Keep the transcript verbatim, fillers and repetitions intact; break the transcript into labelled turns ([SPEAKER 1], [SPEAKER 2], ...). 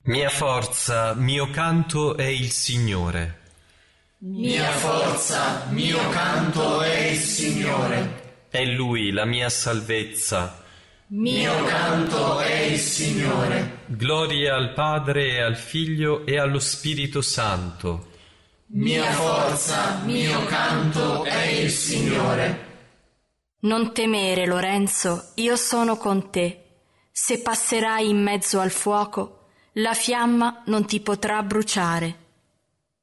[SPEAKER 1] Mia forza, mio canto è il Signore.
[SPEAKER 2] Mia forza, mio canto è il Signore.
[SPEAKER 1] È Lui la mia salvezza.
[SPEAKER 2] Mio canto è il Signore.
[SPEAKER 1] Gloria al Padre e al Figlio e allo Spirito Santo.
[SPEAKER 2] Mia forza, mio canto è il Signore.
[SPEAKER 3] Non temere, Lorenzo, io sono con te. Se passerai in mezzo al fuoco, la fiamma non ti potrà bruciare.